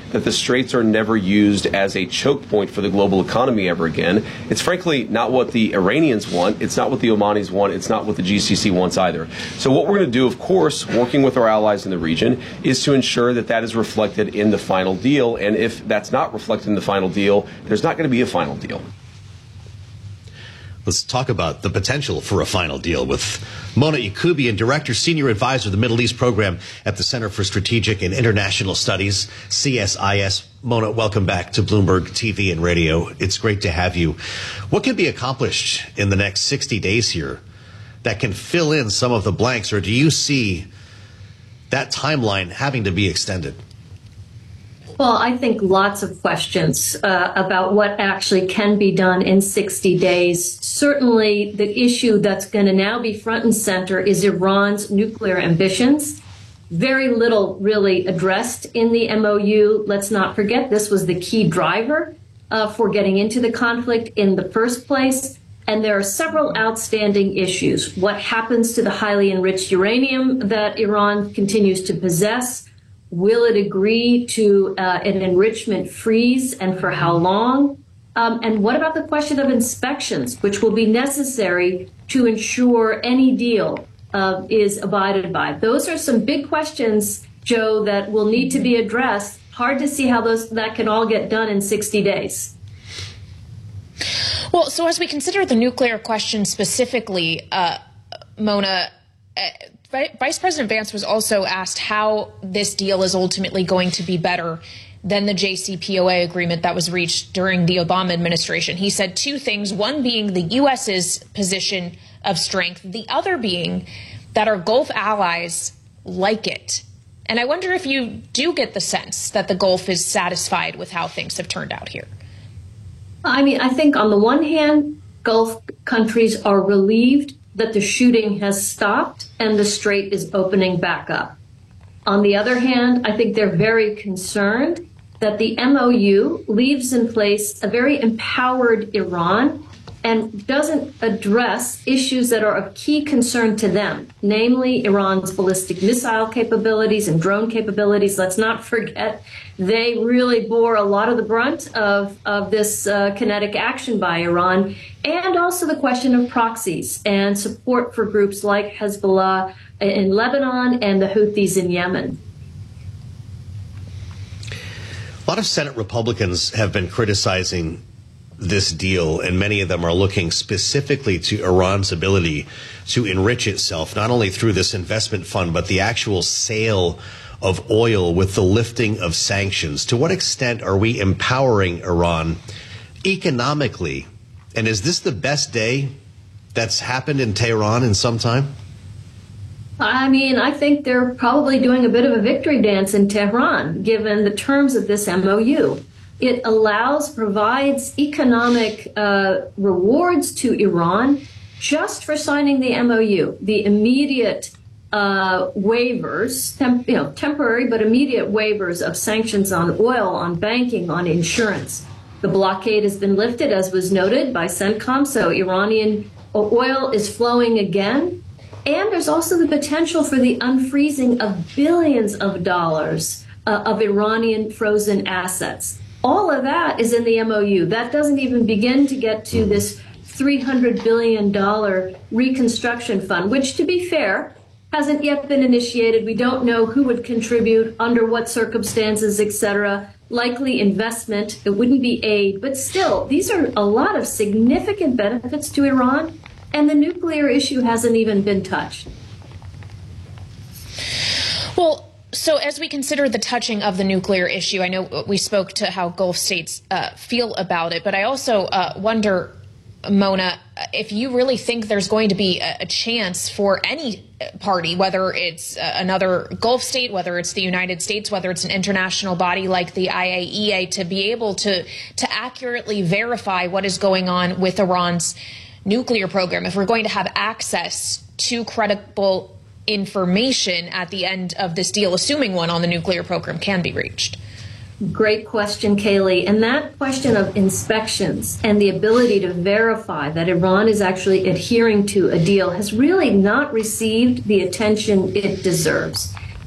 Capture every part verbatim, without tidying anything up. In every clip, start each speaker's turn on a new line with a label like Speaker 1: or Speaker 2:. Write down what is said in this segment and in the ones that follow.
Speaker 1: that the Straits are never used as a choke point for the global economy ever again. It's frankly not what the Iranians want. It's not what the Omanis want. It's not what the G C C wants either. So what we're going to do, of course, working with our allies in the region, is to ensure that that is reflected in the final deal. And if that's not reflected in the final deal, there's not going to be a final deal.
Speaker 2: Let's talk about the potential for a final deal with Mona Yacoubian, Director, Senior Advisor of the Middle East Program at the Center for Strategic and International Studies, C S I S. Mona, welcome back to Bloomberg T V and Radio. It's great to have you. What can be accomplished in the next sixty days here that can fill in some of the blanks, or do you see that timeline having to be extended?
Speaker 3: Well, I think lots of questions uh, about what actually can be done in sixty days. Certainly, the issue that's going to now be front and center is Iran's nuclear ambitions. Very little really addressed in the M O U. Let's not forget this was the key driver uh, for getting into the conflict in the first place. And there are several outstanding issues. What happens to the highly enriched uranium that Iran continues to possess? Will it agree to uh, an enrichment freeze, and for how long? Um, and what about the question of inspections, which will be necessary to ensure any deal uh, is abided by? Those are some big questions, Joe, that will need to be addressed. Hard to see how those that can all get done in sixty days.
Speaker 4: Well, so as we consider the nuclear question specifically, uh, Mona, uh, Vice President Vance was also asked how this deal is ultimately going to be better than the J C P O A agreement that was reached during the Obama administration. He said two things, one being the U S's position of strength, the other being that our Gulf allies like it. And I wonder if you do get the sense that the Gulf is satisfied with how things have turned out here.
Speaker 3: I mean, I think on the one hand, Gulf countries are relieved that the shooting has stopped and the Strait is opening back up. On the other hand, I think they're very concerned that the M O U leaves in place a very empowered Iran and doesn't address issues that are of key concern to them, namely Iran's ballistic missile capabilities and drone capabilities. Let's not forget they really bore a lot of the brunt of, of this uh, kinetic action by Iran, and also the question of proxies and support for groups like Hezbollah in Lebanon and the Houthis in Yemen.
Speaker 2: A lot of Senate Republicans have been criticizing this deal, and many of them are looking specifically to Iran's ability to enrich itself, not only through this investment fund, but the actual sale of oil with the lifting of sanctions. To what extent are we empowering Iran economically? And is this the best day that's happened in Tehran in some time?
Speaker 3: I mean, I think they're probably doing a bit of a victory dance in Tehran, given the terms of this M O U. It allows, provides economic uh, rewards to Iran just for signing the M O U. The immediate uh, waivers, temp, you know, temporary but immediate waivers of sanctions on oil, on banking, on insurance. The blockade has been lifted, as was noted by CENTCOM, so Iranian oil is flowing again. And there's also the potential for the unfreezing of billions of dollars uh, of Iranian frozen assets. All of that is in the M O U. That doesn't even begin to get to this three hundred billion dollars reconstruction fund, which, to be fair, hasn't yet been initiated. We don't know who would contribute, under what circumstances, et cetera. Likely investment. It wouldn't be aid. But still, these are a lot of significant benefits to Iran, and the nuclear issue hasn't even been touched.
Speaker 4: Well, so as we consider the touching of the nuclear issue, I know we spoke to how Gulf states uh, feel about it, but I also uh, wonder, Mona, if you really think there's going to be a, a chance for any party, whether it's uh, another Gulf state, whether it's the United States, whether it's an international body like the I A E A, to be able to, to accurately verify what is going on with Iran's nuclear program, if we're going to have access to credible information at the end of this deal, assuming one on the nuclear program can be reached?
Speaker 3: Great question, Kayleigh. And that question of inspections and the ability to verify that Iran is actually adhering to a deal has really not received the attention it deserves.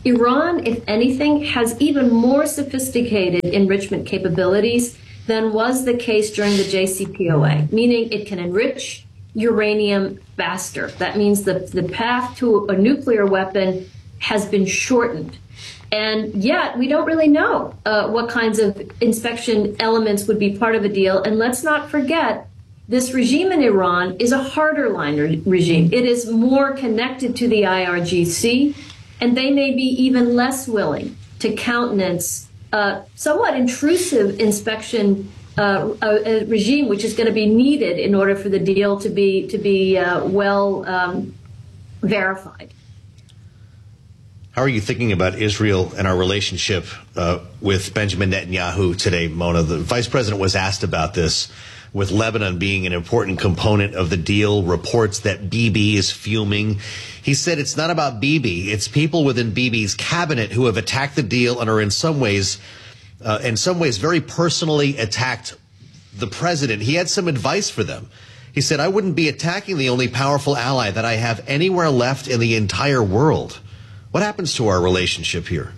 Speaker 3: Iran, if anything, has even more sophisticated enrichment capabilities than was the case during the J C P O A, meaning it can enrich uranium faster. That means the, the path to a nuclear weapon has been shortened. And yet we don't really know uh, what kinds of inspection elements would be part of a deal. And let's not forget, this regime in Iran is a harder line re- regime. It is more connected to the I R G C, and they may be even less willing to countenance uh, somewhat intrusive inspection uh, a, a regime, which is going to be needed in order for the deal to be to be uh, well um, verified.
Speaker 2: How are you thinking about Israel and our relationship uh, with Benjamin Netanyahu today, Mona? The vice president was asked about this, with Lebanon being an important component of the deal, reports that Bibi is fuming. He said it's not about Bibi, it's people within Bibi's cabinet who have attacked the deal and are in some ways, uh, in some ways very personally attacked the president. He had some advice for them. He said, I wouldn't be attacking the only powerful ally that I have anywhere left in the entire world. What happens to our relationship here?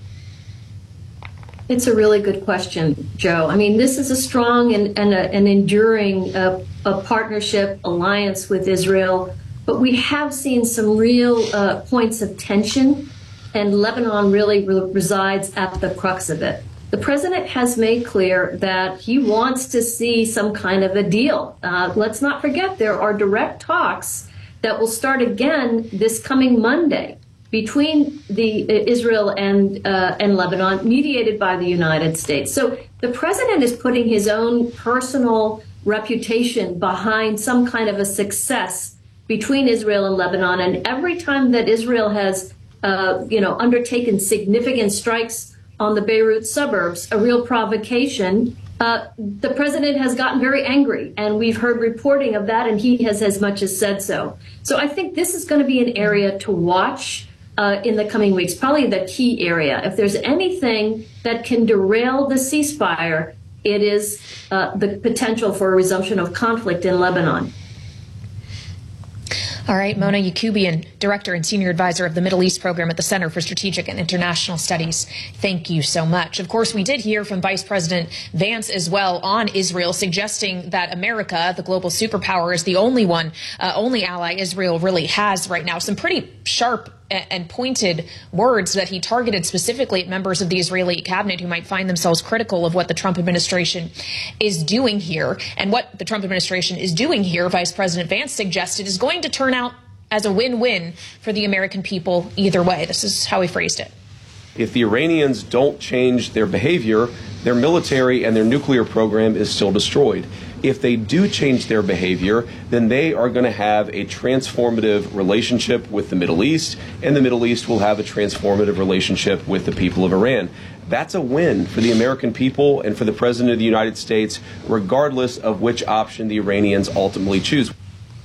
Speaker 3: It's a really good question, Joe. I mean, this is a strong and, and a, an enduring uh, a partnership, alliance with Israel, but we have seen some real uh, points of tension, and Lebanon really re- resides at the crux of it. The president has made clear that he wants to see some kind of a deal. Uh, let's not forget there are direct talks that will start again this coming Monday between the uh, Israel and uh, and Lebanon, mediated by the United States. So the president is putting his own personal reputation behind some kind of a success between Israel and Lebanon. And every time that Israel has, uh, you know, undertaken significant strikes on the Beirut suburbs, a real provocation, uh, the president has gotten very angry. And we've heard reporting of that, and he has as much as said so. So I think this is going to be an area to watch Uh, in the coming weeks, probably the key area. If there's anything that can derail the ceasefire, it is uh, the potential for a resumption of conflict in Lebanon.
Speaker 4: All right, Mona Yacoubian, Director and Senior Advisor of the Middle East Program at the Center for Strategic and International Studies. Thank you so much. Of course, we did hear from Vice President Vance as well on Israel, suggesting that America, the global superpower, is the only one, uh, only ally Israel really has right now. Some pretty sharp and pointed words that he targeted specifically at members of the Israeli cabinet who might find themselves critical of what the Trump administration is doing here. And what the Trump administration is doing here, Vice President Vance suggested, is going to turn out as a win-win for the American people either way. This is how he phrased it.
Speaker 1: If the Iranians don't change their behavior, their military and their nuclear program is still destroyed. If they do change their behavior, then they are going to have a transformative relationship with the Middle East, and the Middle East will have a transformative relationship with the people of Iran. That's a win for the American people and for the President of the United States, regardless of which option the Iranians ultimately choose.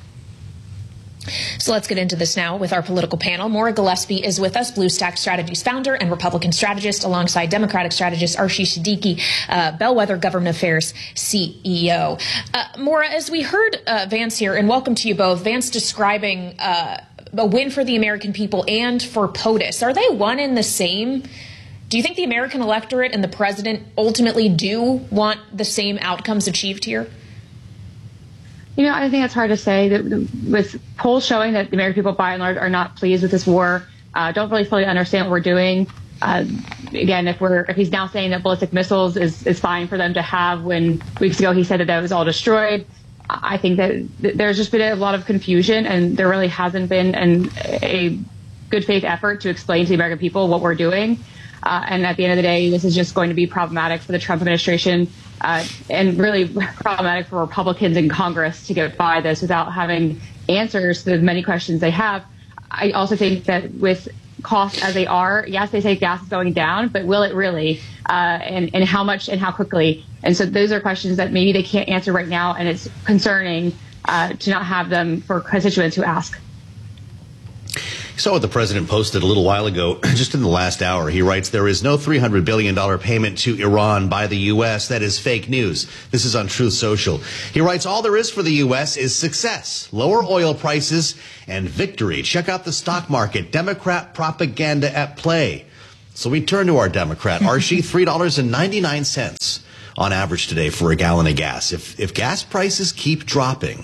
Speaker 4: So let's get into this now with our political panel. Maura Gillespie is with us, Blue Stack Strategies founder and Republican strategist, alongside Democratic strategist Ashish Siddiqui, uh, Bellwether Government Affairs C E O. Uh, Maura, as we heard uh, Vance here, and welcome to you both, Vance describing uh, a win for the American people and for POTUS. Are they one and the same? Do you think the American electorate and the president ultimately do want the same outcomes achieved here?
Speaker 5: You know, I think it's hard to say. That with polls showing that the American people, by and large, are not pleased with this war, uh, don't really fully understand what we're doing. Uh, again, if we're if he's now saying that ballistic missiles is, is fine for them to have, when weeks ago he said that that was all destroyed, I think that there's just been a lot of confusion, and there really hasn't been an, a good faith effort to explain to the American people what we're doing. Uh, and at the end of the day, this is just going to be problematic for the Trump administration. Uh, and really problematic for Republicans in Congress to get by this without having answers to the many questions they have. I also think that with costs as they are, yes, they say gas is going down, but will it really? Uh, and, and how much and how quickly? And so those are questions that maybe they can't answer right now, and it's concerning uh, to not have them for constituents who ask.
Speaker 2: You saw what the president posted a little while ago, just in the last hour. He writes, there is no three hundred billion dollars payment to Iran by the U S. That is fake news. This is on Truth Social. He writes, all there is for the U S is success, lower oil prices, and victory. Check out the stock market. Democrat propaganda at play. So we turn to our Democrat, Archie, three dollars and ninety-nine cents on average today for a gallon of gas. If if gas prices keep dropping,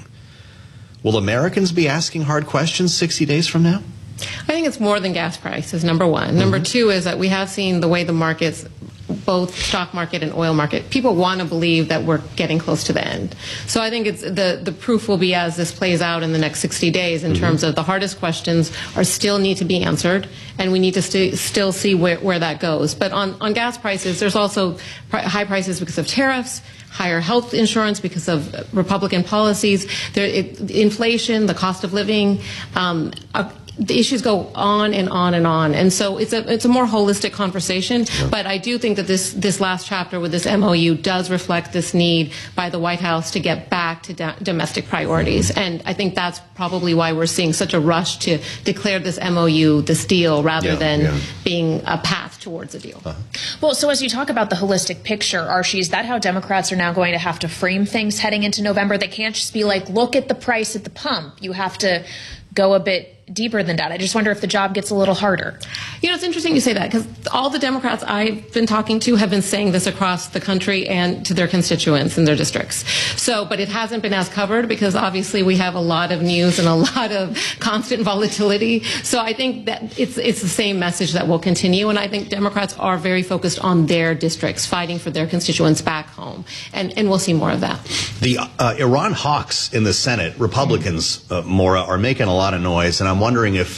Speaker 2: will Americans be asking hard questions sixty days from now?
Speaker 6: I think it's more than gas prices, number one. Mm-hmm. Number two is that we have seen the way the markets, both stock market and oil market, people want to believe that we're getting close to the end. So I think it's the, the proof will be as this plays out in the next sixty days in mm-hmm. terms of the hardest questions are still need to be answered, and we need to st- still see where, where that goes. But on, on gas prices, there's also pr- high prices because of tariffs, higher health insurance because of Republican policies, there, it, inflation, the cost of living, um, uh, the issues go on and on and on, and so it's a it's a more holistic conversation. Sure. But I do think that this this last chapter with this M O U does reflect this need by the White House to get back to do- domestic priorities, mm-hmm. and I think that's probably why we're seeing such a rush to declare this M O U, this deal, rather yeah, than yeah. being a path towards a deal. Uh-huh.
Speaker 4: Well, so as you talk about the holistic picture, Archie, is that how Democrats are now going to have to frame things heading into November? They can't just be like, look at the price at the pump. You have to go a bit deeper than that. I just wonder if the job gets a little harder.
Speaker 6: You know, it's interesting you say that, because all the Democrats I've been talking to have been saying this across the country and to their constituents in their districts. So, but it hasn't been as covered because obviously we have a lot of news and a lot of constant volatility. So I think that it's it's the same message that will continue, and I think Democrats are very focused on their districts, fighting for their constituents back home, and, and we'll see more of that.
Speaker 2: The uh, Iran hawks in the Senate, Republicans, uh, Maura, are making a lot of noise, and I'm wondering if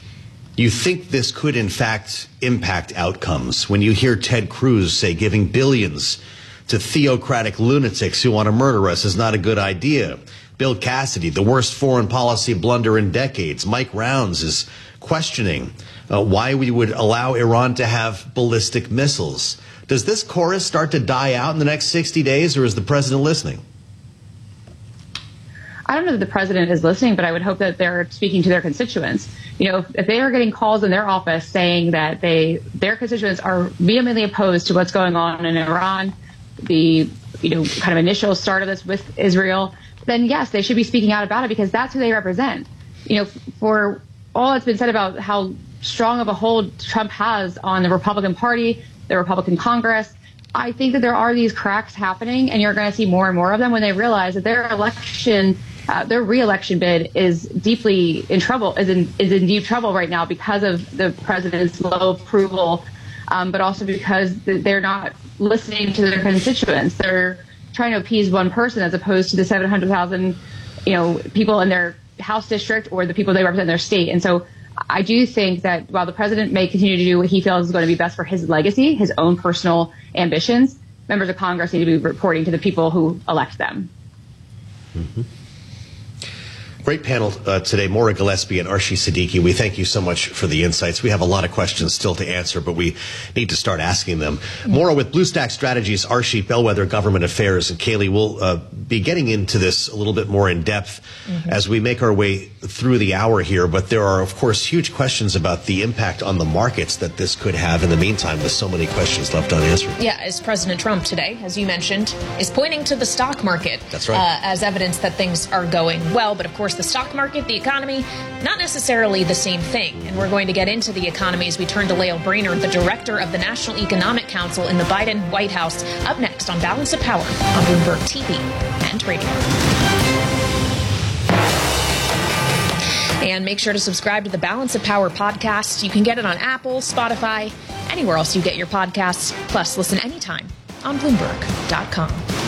Speaker 2: you think this could, in fact, impact outcomes. When you hear Ted Cruz say giving billions to theocratic lunatics who want to murder us is not a good idea. Bill Cassidy, the worst foreign policy blunder in decades. Mike Rounds is questioning uh, why we would allow Iran to have ballistic missiles. Does this chorus start to die out in the next sixty days, or is the president listening?
Speaker 5: I don't know that the president is listening, but I would hope that they're speaking to their constituents. You know, if, if they are getting calls in their office saying that they their constituents are vehemently opposed to what's going on in Iran, the you know kind of initial start of this with Israel, then yes, they should be speaking out about it because that's who they represent. You know, for all that's been said about how strong of a hold Trump has on the Republican Party, the Republican Congress, I think that there are these cracks happening, and you're going to see more and more of them when they realize that their election. Uh, their re-election bid is deeply in trouble, is in, is in deep trouble right now because of the president's low approval, um, but also because they're not listening to their constituents. They're trying to appease one person as opposed to the seven hundred thousand, you know, people in their House district or the people they represent in their state. And so I do think that while the president may continue to do what he feels is going to be best for his legacy, his own personal ambitions, members of Congress need to be reporting to the people who elect them.
Speaker 2: Mm-hmm. Great panel uh, today, Maura Gillespie and Archie Siddiqui. We thank you so much for the insights. We have a lot of questions still to answer, but we need to start asking them. Maura, with BlueStack Strategies, Archie, Bellwether Government Affairs, and Kayleigh, we'll uh, be getting into this a little bit more in depth mm-hmm. as we make our way through the hour here. But there are, of course, huge questions about the impact on the markets that this could have in the meantime, with so many questions left unanswered.
Speaker 4: Yeah, as President Trump today, as you mentioned, is pointing to the stock market
Speaker 2: That's right.
Speaker 4: uh, as evidence that things are going well. But of course, the stock market, the economy, not necessarily the same thing. And we're going to get into the economy as we turn to Lael Brainerd, the director of the National Economic Council in the Biden White House, up next on Balance of Power on Bloomberg T V and radio. And make sure to subscribe to the Balance of Power podcast. You can get it on Apple, Spotify, anywhere else you get your podcasts. Plus, listen anytime on Bloomberg dot com.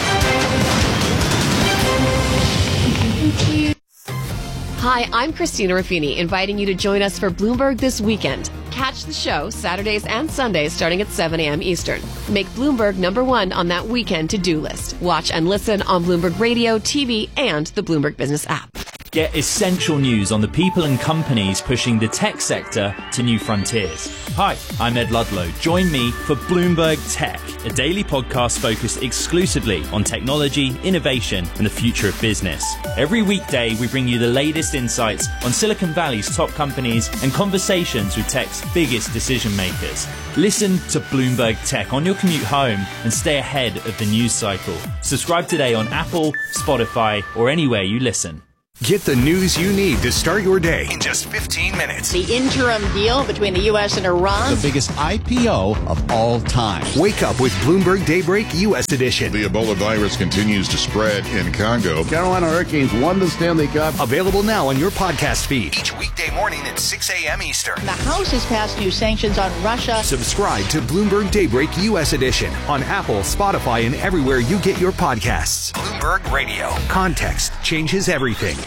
Speaker 7: Hi, I'm Christina Ruffini, inviting you to join us for Bloomberg This Weekend. Catch the show Saturdays and Sundays starting at seven a.m. Eastern. Make Bloomberg number one on that weekend to-do list. Watch and listen on Bloomberg Radio, T V, and the Bloomberg Business app.
Speaker 8: Get essential news on the people and companies pushing the tech sector to new frontiers. Hi, I'm Ed Ludlow. Join me for Bloomberg Tech, a daily podcast focused exclusively on technology, innovation, and the future of business. Every weekday, we bring you the latest insights on Silicon Valley's top companies and conversations with tech's biggest decision makers. Listen to Bloomberg Tech on your commute home and stay ahead of the news cycle. Subscribe today on Apple, Spotify, or anywhere you listen.
Speaker 9: Get the news you need to start your day in just fifteen minutes.
Speaker 10: The interim deal between the U S and Iran.
Speaker 11: The biggest I P O of all time.
Speaker 9: Wake up with Bloomberg Daybreak U S Edition.
Speaker 12: The Ebola virus continues to spread in Congo.
Speaker 13: Carolina Hurricanes won the Stanley Cup.
Speaker 9: Available now on your podcast feed. Each weekday morning at six a.m. Eastern.
Speaker 10: The House has passed new sanctions on Russia.
Speaker 9: Subscribe to Bloomberg Daybreak U S Edition on Apple, Spotify, and everywhere you get your podcasts. Bloomberg Radio. Context changes everything.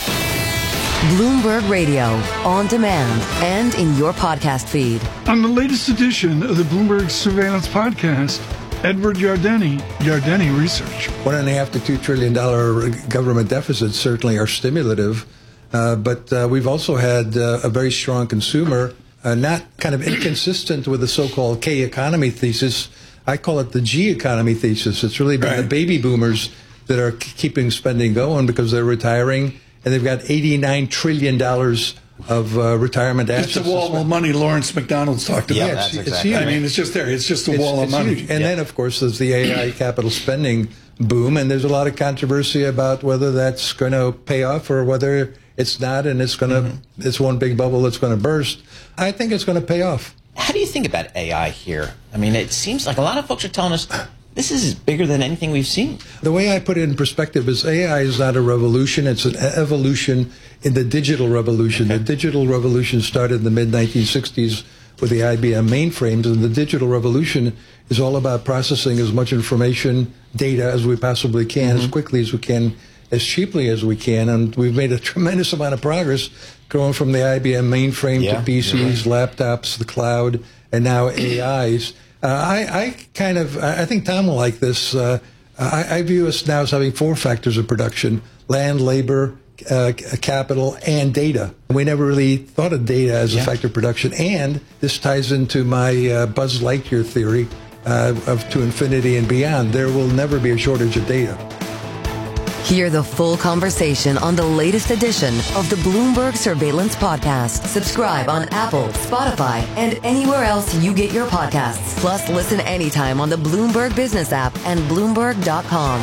Speaker 14: Bloomberg Radio, on demand and in your podcast feed.
Speaker 15: On the latest edition of the Bloomberg Surveillance Podcast, Edward Yardeni, Yardeni Research.
Speaker 16: One and a half to two trillion dollar government deficits certainly are stimulative, uh, but uh, we've also had uh, a very strong consumer, uh, not kind of inconsistent with the so-called K economy thesis. I call it the G economy thesis. It's really been right. the baby boomers that are keeping spending going because they're retiring. And they've got eighty-nine trillion dollars of uh, retirement assets.
Speaker 15: It's a wall of money Lawrence McDonald's talked about.
Speaker 16: Yeah, it's,
Speaker 15: exactly
Speaker 16: it's huge.
Speaker 15: I mean, it's just there. It's just a
Speaker 16: it's,
Speaker 15: wall of money.
Speaker 16: Huge. And yeah. then, of course, there's the A I capital spending boom. And there's a lot of controversy about whether that's going to pay off or whether it's not. And it's going to, mm-hmm. it's one big bubble that's going to burst. I think it's going to pay off.
Speaker 17: How do you think about A I here? I mean, it seems like a lot of folks are telling us this is bigger than anything we've seen.
Speaker 16: The way I put it in perspective is A I is not a revolution. It's an evolution in the digital revolution. Okay. The digital revolution started in the mid nineteen sixties with the I B M mainframes, and the digital revolution is all about processing as much information, data, as we possibly can, mm-hmm. as quickly as we can, as cheaply as we can. And we've made a tremendous amount of progress going from the I B M mainframe yeah, to P Cs, right. laptops, the cloud, and now A Is. Uh, I, I kind of, I think Tom will like this. Uh, I, I view us now as having four factors of production: land, labor, uh, capital, and data. We never really thought of data as yeah. a factor of production. And this ties into my uh, Buzz Lightyear theory uh, of to infinity and beyond. There will never be a shortage of data.
Speaker 14: Hear the full conversation on the latest edition of the Bloomberg Surveillance Podcast. Subscribe on Apple, Spotify, and anywhere else you get your podcasts. Plus, listen anytime on the Bloomberg Business app and Bloomberg dot com.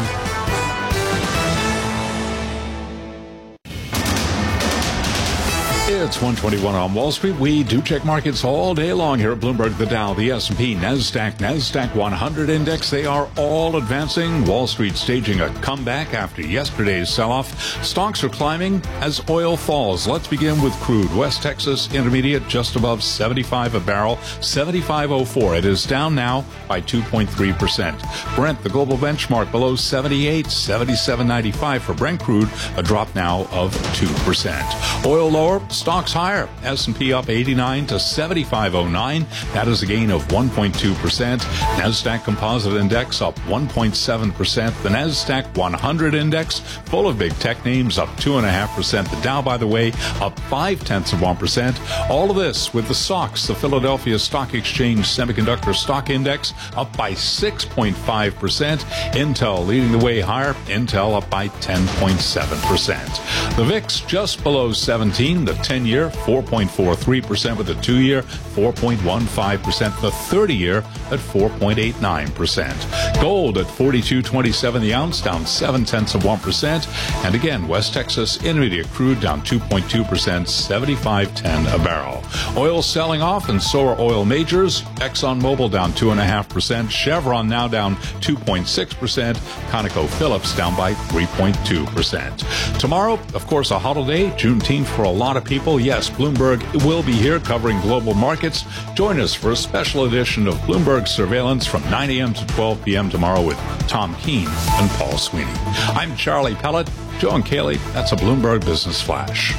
Speaker 18: It's one twenty-one on Wall Street. We do check markets all day long here at Bloomberg. The Dow, the S and P, NASDAQ, NASDAQ one hundred index, they are all advancing. Wall Street staging a comeback after yesterday's sell-off. Stocks are climbing as oil falls. Let's begin with crude. West Texas Intermediate just above seventy-five a barrel, seventy-five oh four. It is down now by two point three percent. Brent, the global benchmark, below seventy-eight, seventy-seven ninety-five for Brent crude, a drop now of two percent. Oil lower, stocks higher. S and P up eighty-nine to seventy-five oh nine. That is a gain of one point two percent. NASDAQ Composite Index up one point seven percent. The NASDAQ one hundred Index, full of big tech names, up two point five percent. The Dow, by the way, up five tenths of one percent. All of this with the S O X, the Philadelphia Stock Exchange Semiconductor Stock Index, up by six point five percent. Intel leading the way higher. Intel up by ten point seven percent. The V I X just below seventeen. The ten-year, four point four three percent, with the two-year, four point one five percent, the thirty-year at four point eight nine percent. Gold at forty-two twenty-seven the ounce, down seven tenths of one percent. And again, West Texas Intermediate crude down two point two percent, seventy-five ten a barrel. Oil selling off, and so are oil majors. ExxonMobil down two point five percent. Chevron now down two point six percent. ConocoPhillips down by three point two percent. Tomorrow, of course, a holiday, Juneteenth for a lot of people. Yes, Bloomberg will be here covering global markets. Join us for a special edition of Bloomberg Surveillance from nine a.m. to twelve p.m. tomorrow with Tom Keene and Paul Sweeney. I'm Charlie Pellet. Joe and Kaylee, that's a Bloomberg Business Flash.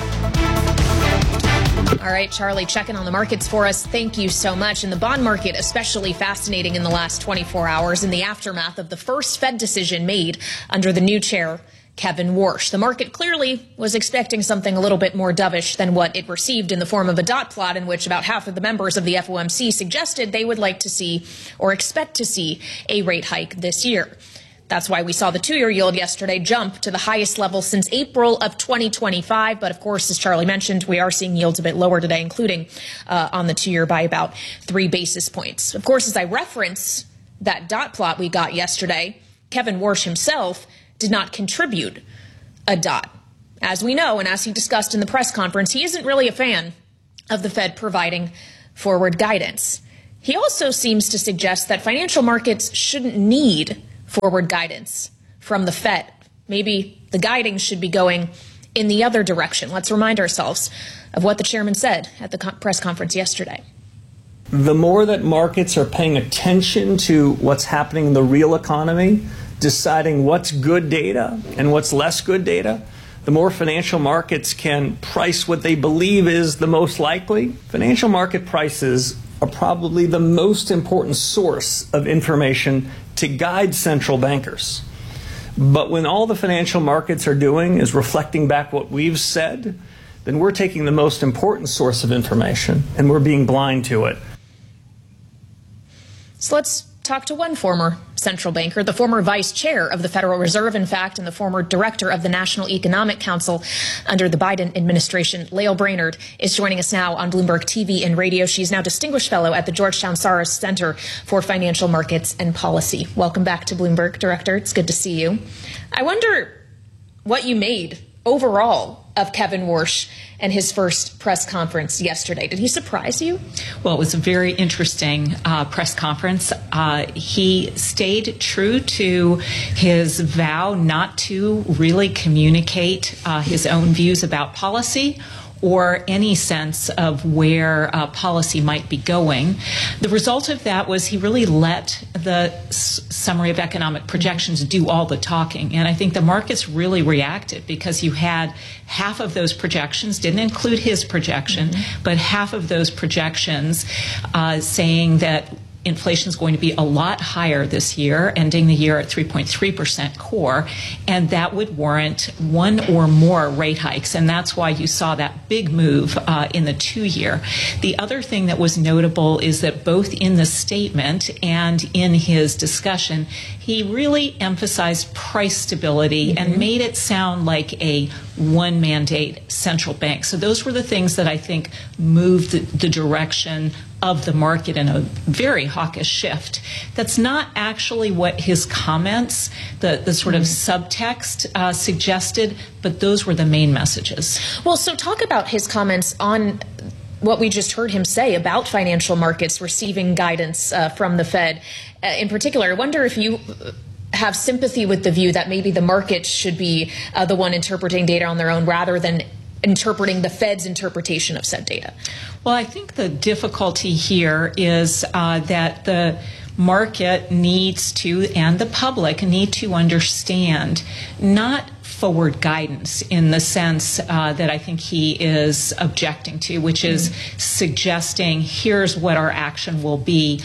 Speaker 4: All right, Charlie, checking on the markets for us. Thank you so much. And the bond market, especially fascinating in the last twenty-four hours in the aftermath of the first Fed decision made under the new chair, Kevin Warsh. The market clearly was expecting something a little bit more dovish than what it received in the form of a dot plot in which about half of the members of the F O M C suggested they would like to see or expect to see a rate hike this year. That's why we saw the two-year yield yesterday jump to the highest level since April of twenty twenty-five. But, of course, as Charlie mentioned, we are seeing yields a bit lower today, including uh, on the two-year by about three basis points. Of course, as I reference that dot plot we got yesterday, Kevin Warsh himself did not contribute a dot. As we know, and as he discussed in the press conference, he isn't really a fan of the Fed providing forward guidance. He also seems to suggest that financial markets shouldn't need forward guidance from the Fed. Maybe the guiding should be going in the other direction. Let's remind ourselves of what the chairman said at the press conference yesterday.
Speaker 19: The more that markets are paying attention to what's happening in the real economy, deciding what's good data and what's less good data, the more financial markets can price what they believe is the most likely. Financial market prices are probably the most important source of information to guide central bankers. But when all the financial markets are doing is reflecting back what we've said, then we're taking the most important source of information and we're being blind to it.
Speaker 4: So let's talk to one former central banker, the former vice chair of the Federal Reserve, in fact, and the former director of the National Economic Council under the Biden administration. Lael Brainard is joining us now on Bloomberg T V and radio. She's now Distinguished Fellow at the Georgetown Soros Center for Financial Markets and Policy. Welcome back to Bloomberg, Director. It's good to see you. I wonder what you made overall of Kevin Warsh and his first press conference yesterday. Did he surprise you?
Speaker 20: Well, it was a very interesting uh, press conference. Uh, he stayed true to his vow not to really communicate uh, his own views about policy or any sense of where uh, policy might be going. The result of that was he really let the s- summary of economic projections do all the talking. And I think the markets really reacted because you had half of those projections, didn't include his projection, mm-hmm. but half of those projections uh, saying that inflation is going to be a lot higher this year, ending the year at three point three percent core, and that would warrant one or more rate hikes, and that's why you saw that big move uh, in the two-year. The other thing that was notable is that both in the statement and in his discussion, he really emphasized price stability mm-hmm. and made it sound like a one-mandate central bank. So those were the things that I think moved the, the direction of the market in a very hawkish shift. That's not actually what his comments, the, the sort of subtext uh, suggested, but those were the main messages.
Speaker 4: Well, so talk about his comments on what we just heard him say about financial markets receiving guidance uh, from the Fed. Uh, in particular, I wonder if you have sympathy with the view that maybe the markets should be uh, the one interpreting data on their own rather than interpreting the Fed's interpretation of said data.
Speaker 20: Well, I think the difficulty here is uh, that the market needs to, and the public need to understand, not forward guidance in the sense uh, that I think he is objecting to, which is mm. suggesting here's what our action will be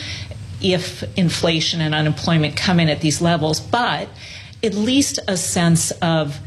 Speaker 20: if inflation and unemployment come in at these levels, but at least a sense of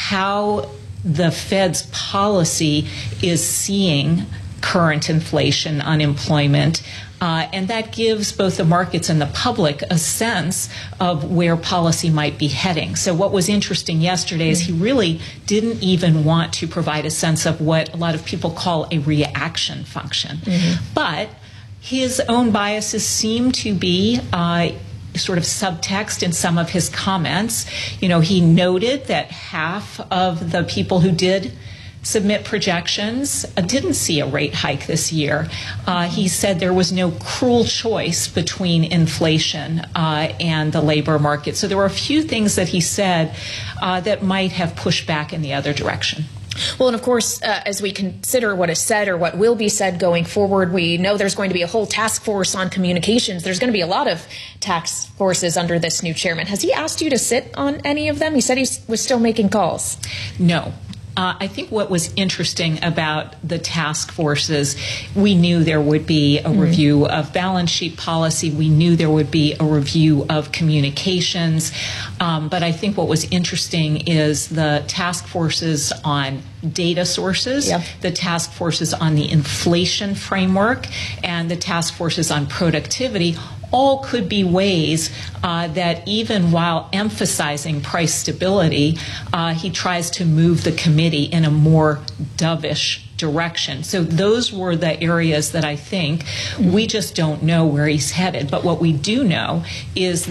Speaker 20: how the Fed's policy is seeing current inflation, unemployment, uh, and that gives both the markets and the public a sense of where policy might be heading. So what was interesting yesterday is he really didn't even want to provide a sense of what a lot of people call a reaction function. Mm-hmm. But his own biases seem to be uh, sort of subtext in some of his comments. You know, he noted that half of the people who did submit projections uh, didn't see a rate hike this year. Uh, he said there was no cruel choice between inflation uh, and the labor market. So there were a few things that he said uh, that might have pushed back in the other direction.
Speaker 4: Well, and of course, uh, as we consider what is said or what will be said going forward, we know there's going to be a whole task force on communications. There's going to be a lot of task forces under this new chairman. Has he asked you to sit on any of them? He said he was still making calls.
Speaker 20: No. Uh, I think what was interesting about the task forces, we knew there would be a mm-hmm. review of balance sheet policy. We knew there would be a review of communications. Um, but I think what was interesting is the task forces on data sources, yep. the task forces on the inflation framework, and the task forces on productivity all could be ways uh, that even while emphasizing price stability, uh, he tries to move the committee in a more dovish direction. So those were the areas that I think we just don't know where he's headed. But what we do know is that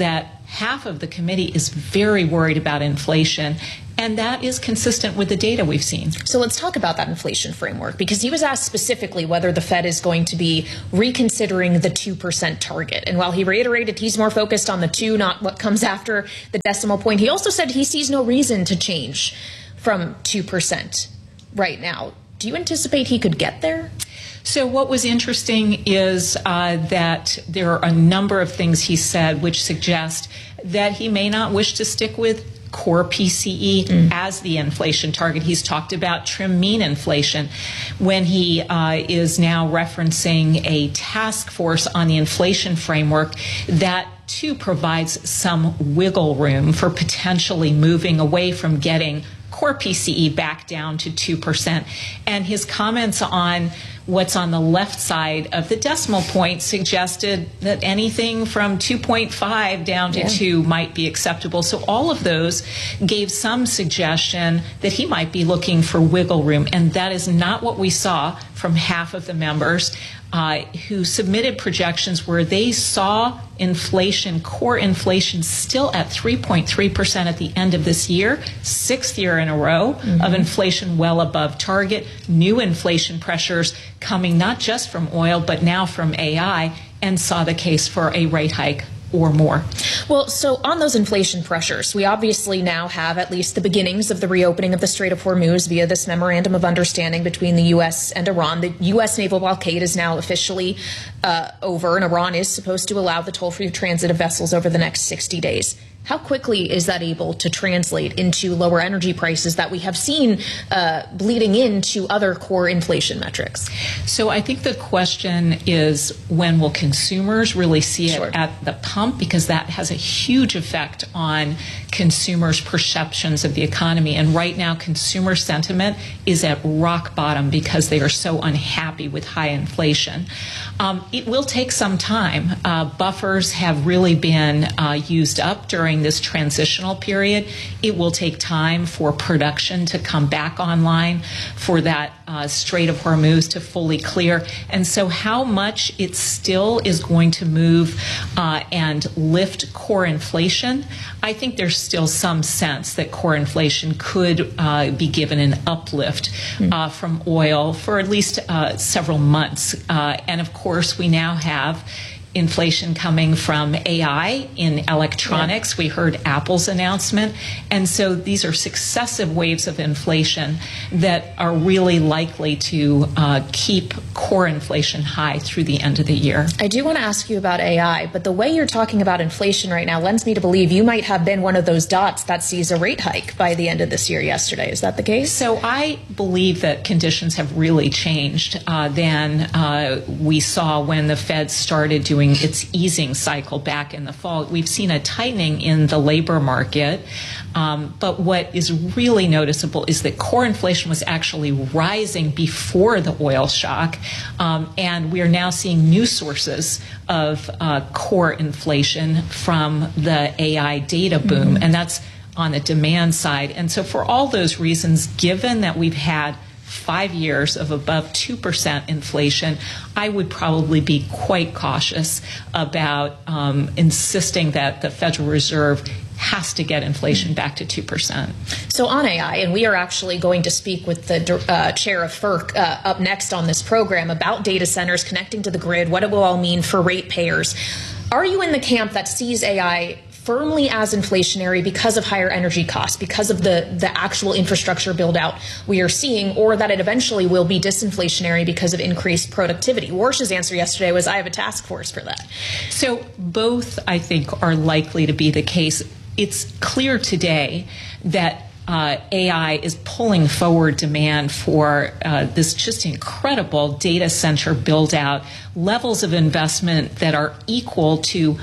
Speaker 20: half of the committee is very worried about inflation, and that is consistent with the data we've seen.
Speaker 4: So let's talk about that inflation framework, because he was asked specifically whether the Fed is going to be reconsidering the two percent target. And while he reiterated he's more focused on the two, not what comes after the decimal point, he also said he sees no reason to change from two percent right now. Do you anticipate he could get there?
Speaker 20: So what was interesting is uh, that there are a number of things he said which suggest that he may not wish to stick with core P C E mm. as the inflation target. He's talked about trim mean inflation when he uh, is now referencing a task force on the inflation framework that too provides some wiggle room for potentially moving away from getting core P C E back down to two percent. And his comments on what's on the left side of the decimal point suggested that anything from two point five down to yeah. two might be acceptable. So all of those gave some suggestion that he might be looking for wiggle room, and that is not what we saw from half of the members uh, who submitted projections where they saw inflation, core inflation, still at three point three percent at the end of this year, sixth year in a row mm-hmm. of inflation well above target, new inflation pressures coming not just from oil, but now from A I, and saw the case for a rate hike or more.
Speaker 4: Well, so on those inflation pressures, we obviously now have at least the beginnings of the reopening of the Strait of Hormuz via this memorandum of understanding between the U S and Iran. The U S naval blockade is now officially uh, over, and Iran is supposed to allow the toll-free transit of vessels over the next sixty days. How quickly is that able to translate into lower energy prices that we have seen uh, bleeding into other core inflation metrics?
Speaker 20: So I think the question is, when will consumers really see it sure. at the pump? Because that has a huge effect on consumers' perceptions of the economy. And right now, consumer sentiment is at rock bottom because they are so unhappy with high inflation. Um, it will take some time. Uh, buffers have really been uh, used up during this transitional period. It will take time for production to come back online, for that uh, Strait of Hormuz to fully clear. And so how much it still is going to move uh, and lift core inflation, I think there's still some sense that core inflation could uh, be given an uplift uh, from oil for at least uh, several months. Uh, and of course, we now have inflation coming from A I in electronics. Yeah. We heard Apple's announcement. And so these are successive waves of inflation that are really likely to uh, keep core inflation high through the end of the year.
Speaker 4: I do want to ask you about A I, but the way you're talking about inflation right now lends me to believe you might have been one of those dots that sees a rate hike by the end of this year yesterday. Is that the case?
Speaker 20: So I believe that conditions have really changed uh, than uh, we saw when the Fed started doing its easing cycle back in the fall. We've seen a tightening in the labor market, um, but what is really noticeable is that core inflation was actually rising before the oil shock, um, and we are now seeing new sources of uh, core inflation from the A I data boom, mm-hmm. and that's on the demand side. And so for all those reasons, given that we've had five years of above two percent inflation, I would probably be quite cautious about um, insisting that the Federal Reserve has to get inflation back to two percent.
Speaker 4: So on A I, and we are actually going to speak with the uh, chair of FERC uh, up next on this program about data centers connecting to the grid, what it will all mean for ratepayers. Are you in the camp that sees A I firmly as inflationary because of higher energy costs, because of the, the actual infrastructure build out we are seeing, or that it eventually will be disinflationary because of increased productivity? Warsh's answer yesterday was, I have a task force for that.
Speaker 20: So both, I think, are likely to be the case. It's clear today that Uh, A I is pulling forward demand for uh, this just incredible data center build out, levels of investment that are equal to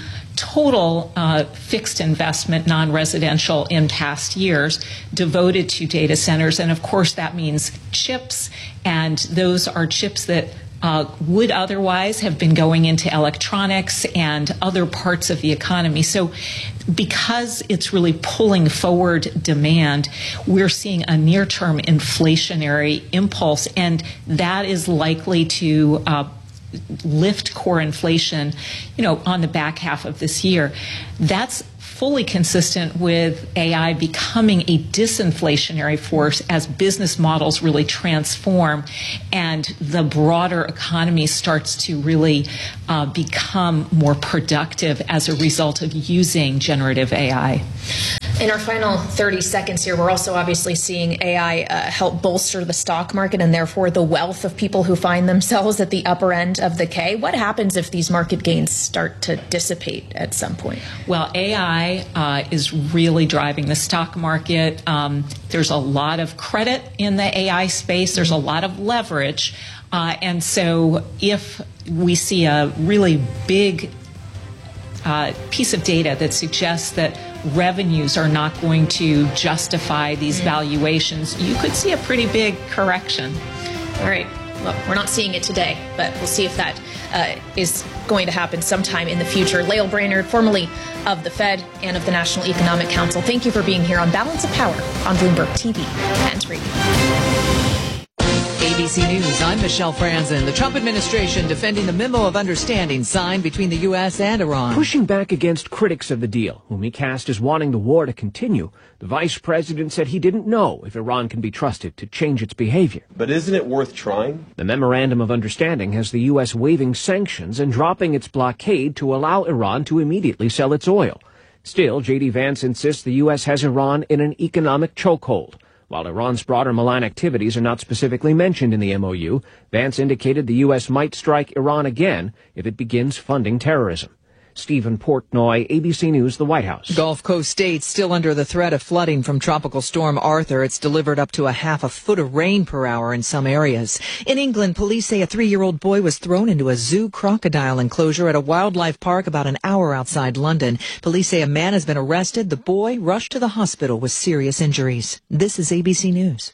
Speaker 20: total uh, fixed investment, non-residential, in past years devoted to data centers. And of course, that means chips, and those are chips that Uh, would otherwise have been going into electronics and other parts of the economy. So because it's really pulling forward demand, we're seeing a near-term inflationary impulse, and that is likely to uh, lift core inflation, you know, on the back half of this year. That's fully consistent with A I becoming a disinflationary force as business models really transform and the broader economy starts to really uh, become more productive as a result of using generative A I.
Speaker 4: In our final thirty seconds here, we're also obviously seeing A I uh, help bolster the stock market and therefore the wealth of people who find themselves at the upper end of the K. What happens if these market gains start to dissipate at some point?
Speaker 20: Well, A I uh, is really driving the stock market. Um, there's a lot of credit in the A I space. There's a lot of leverage. Uh, and so if we see a really big uh, piece of data that suggests that revenues are not going to justify these valuations, you could see a pretty big correction.
Speaker 4: All right. Well, we're not seeing it today, but we'll see if that uh, is going to happen sometime in the future. Lael Brainard, formerly of the Fed and of the National Economic Council, thank you for being here on Balance of Power on Bloomberg T V and radio.
Speaker 21: A B C News, I'm Michelle Franzen. The Trump administration defending the memo of understanding signed between the U S and Iran.
Speaker 22: Pushing back against critics of the deal, whom he cast as wanting the war to continue, the vice president said he didn't know if Iran can be trusted to change its behavior.
Speaker 1: But isn't it worth trying?
Speaker 22: The memorandum of understanding has the U S waiving sanctions and dropping its blockade to allow Iran to immediately sell its oil. Still, J D Vance insists the U S has Iran in an economic chokehold. While Iran's broader malign activities are not specifically mentioned in the M O U, Vance indicated the U S might strike Iran again if it begins funding terrorism. Stephen Portnoy, A B C News, the White House.
Speaker 21: Gulf Coast states still under the threat of flooding from Tropical Storm Arthur. It's delivered up to a half a foot of rain per hour in some areas. In England, police say a three-year-old boy was thrown into a zoo crocodile enclosure at a wildlife park about an hour outside London. Police say a man has been arrested. The boy rushed to the hospital with serious injuries. This is A B C News.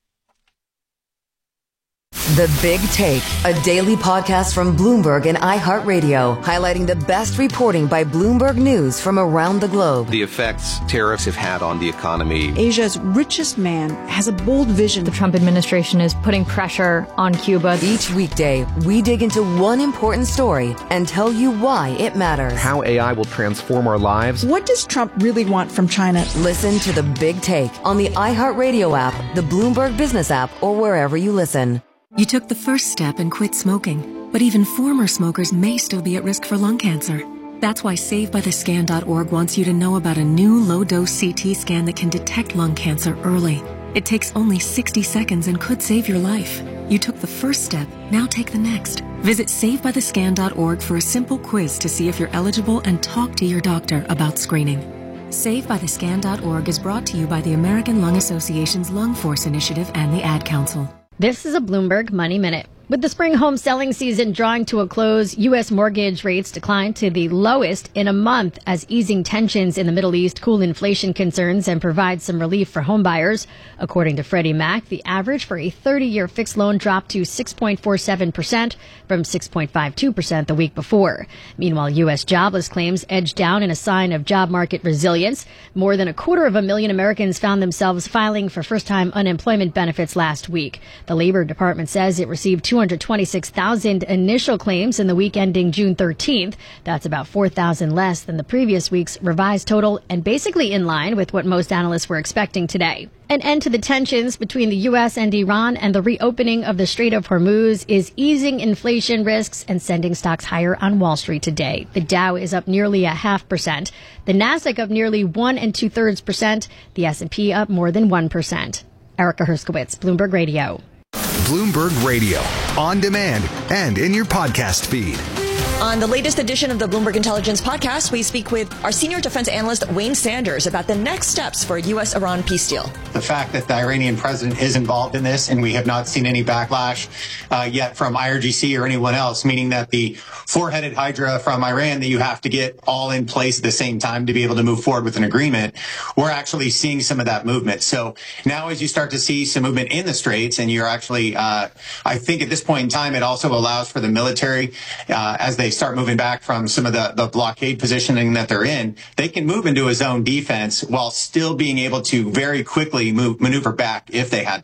Speaker 14: The Big Take, a daily podcast from Bloomberg and iHeartRadio, highlighting the best reporting by Bloomberg News from around the globe.
Speaker 23: The effects tariffs have had on the economy.
Speaker 24: Asia's richest man has a bold vision.
Speaker 25: The Trump administration is putting pressure on Cuba.
Speaker 14: Each weekday, we dig into one important story and tell you why it matters.
Speaker 23: How A I will transform our lives.
Speaker 24: What does Trump really want from China?
Speaker 14: Listen to The Big Take on the iHeartRadio app, the Bloomberg Business app, or wherever you listen.
Speaker 26: You took the first step and quit smoking, but even former smokers may still be at risk for lung cancer. That's why Save By The Scan dot org wants you to know about a new low-dose C T scan that can detect lung cancer early. It takes only sixty seconds and could save your life. You took the first step, now take the next. Visit Save By The Scan dot org for a simple quiz to see if you're eligible and talk to your doctor about screening. Save By The Scan dot org is brought to you by the American Lung Association's Lung Force Initiative and the Ad Council.
Speaker 25: This is a Bloomberg Money Minute. With the spring home selling season drawing to a close, U S mortgage rates declined to the lowest in a month as easing tensions in the Middle East cool inflation concerns and provide some relief for homebuyers. According to Freddie Mac, the average for a thirty-year fixed loan dropped to six point four seven percent from six point five two percent the week before. Meanwhile, U S jobless claims edged down in a sign of job market resilience. More than a quarter of a million Americans found themselves filing for first-time unemployment benefits last week. The Labor Department says it received two hundred twenty-six thousand initial claims in the week ending June thirteenth. That's about four thousand less than the previous week's revised total and basically in line with what most analysts were expecting today. An end to the tensions between the U S and Iran and the reopening of the Strait of Hormuz is easing inflation risks and sending stocks higher on Wall Street today. The Dow is up nearly a half percent. The Nasdaq up nearly one and two thirds percent. The S and P up more than one percent. Erica Herskowitz, Bloomberg Radio.
Speaker 9: Bloomberg Radio, on demand and in your podcast feed.
Speaker 27: On the latest edition of the Bloomberg Intelligence Podcast, we speak with our senior defense analyst, Wayne Sanders, about the next steps for a U S Iran peace deal.
Speaker 28: The fact that the Iranian president is involved in this, and we have not seen any backlash uh, yet from I R G C or anyone else, meaning that the four-headed hydra from Iran that you have to get all in place at the same time to be able to move forward with an agreement, we're actually seeing some of that movement. So now as you start to see some movement in the Straits, and you're actually, uh, I think at this point in time, it also allows for the military, uh, as they start moving back from some of the, the blockade positioning that they're in, they can move into a zone defense while still being able to very quickly move, maneuver back if they had to.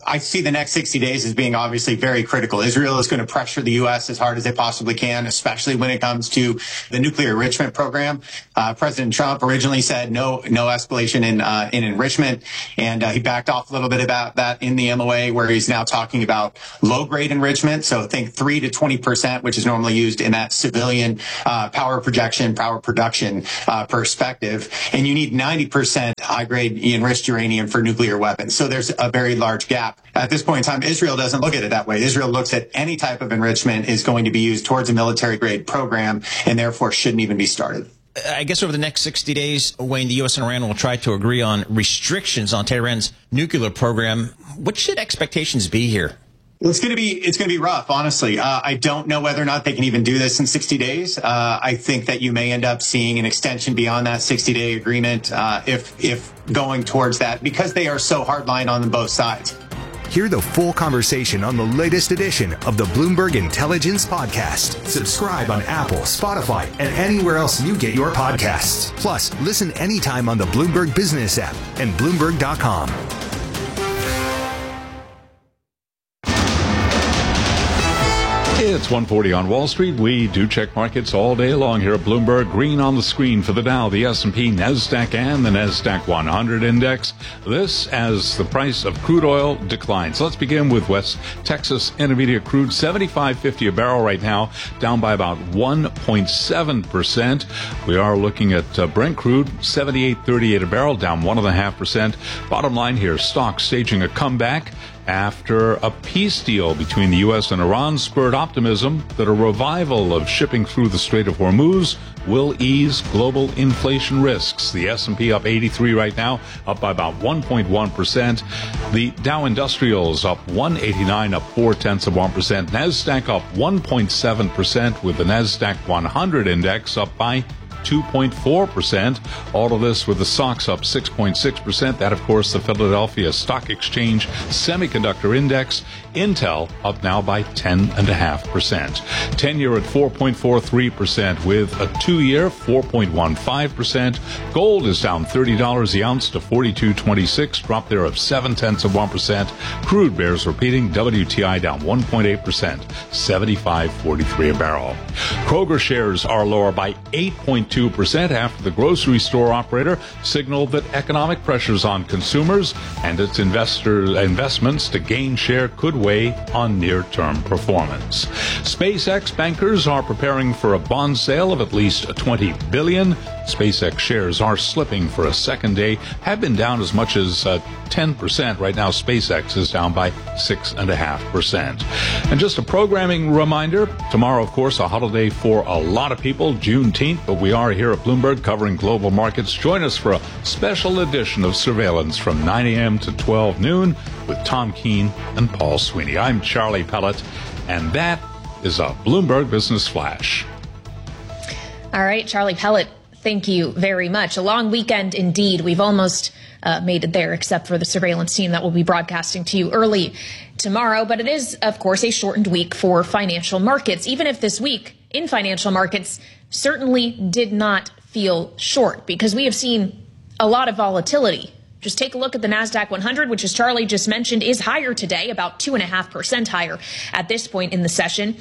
Speaker 28: I see the next sixty days as being obviously very critical. Israel is going to pressure the U S as hard as they possibly can, especially when it comes to the nuclear enrichment program. Uh, President Trump originally said no, no escalation in, uh, in enrichment. And uh, he backed off a little bit about that in the M O A, where he's now talking about low grade enrichment. So think three to twenty percent, which is normally used in that civilian uh, power projection, power production uh, perspective. And you need ninety percent high grade enriched uranium for nuclear weapons. So there's a very large gap. At this point in time, Israel doesn't look at it that way. Israel looks at any type of enrichment is going to be used towards a military grade program and therefore shouldn't even be started.
Speaker 17: I guess over the next sixty days, Wayne, the U S and Iran will try to agree on restrictions on Tehran's nuclear program. What should expectations be here?
Speaker 28: It's going to be it's going to be rough, honestly. Uh, I don't know whether or not they can even do this in sixty days. Uh, I think that you may end up seeing an extension beyond that sixty-day agreement uh, if if going towards that, because they are so hardline on both sides.
Speaker 9: Hear the full conversation on the latest edition of the Bloomberg Intelligence Podcast. Subscribe on Apple, Spotify, and anywhere else you get your podcasts. Plus, listen anytime on the Bloomberg Business app and Bloomberg dot com.
Speaker 18: It's one forty on Wall Street. We do check markets all day long here at Bloomberg. Green on the screen for the Dow, the S and P, NASDAQ, and the NASDAQ one hundred index. This as the price of crude oil declines. Let's begin with West Texas Intermediate crude, seventy-five fifty a barrel right now, down by about one point seven percent. We are looking at uh, Brent crude, seventy-eight thirty-eight a barrel, down one point five percent. Bottom line here, stocks staging a comeback after a peace deal between the U S and Iran spurred optimism that a revival of shipping through the Strait of Hormuz will ease global inflation risks. The S and P up eighty-three right now, up by about one point one percent. The Dow Industrials up one eighty-nine, up four tenths of one percent. NASDAQ up one point seven percent, with the NASDAQ one hundred index up by two point four percent. All of this with the S O X up six point six percent. That, of course, the Philadelphia Stock Exchange Semiconductor Index. Intel up now by ten point five percent. ten-year at four point four three percent, with a two-year four point one five percent. Gold is down thirty dollars the ounce to forty-two twenty-six, drop there of seven tenths of one percent. Crude bears repeating, W T I down one point eight percent, seventy-five forty-three a barrel. Kroger shares are lower by eight point two percent after the grocery store operator signaled that economic pressures on consumers and its investor investments to gain share could weigh on near-term performance. SpaceX bankers are preparing for a bond sale of at least twenty billion dollars. SpaceX shares are slipping for a second day, have been down as much as uh, ten percent. Right now, SpaceX is down by six point five percent. And just a programming reminder, tomorrow, of course, a holiday for a lot of people, Juneteenth, but we are here at Bloomberg covering global markets. Join us for a special edition of Surveillance from nine a.m. to twelve noon with Tom Keene and Paul Sweeney. I'm Charlie Pellet, and that is a Bloomberg Business Flash.
Speaker 4: All right, Charlie Pellet, thank you very much. A long weekend indeed. We've almost uh, made it there, except for the surveillance team that will be broadcasting to you early tomorrow. But it is, of course, a shortened week for financial markets, even if this week in financial markets certainly did not feel short, because we have seen a lot of volatility. Just take a look at the NASDAQ one hundred, which, as Charlie just mentioned, is higher today, about two point five percent higher at this point in the session.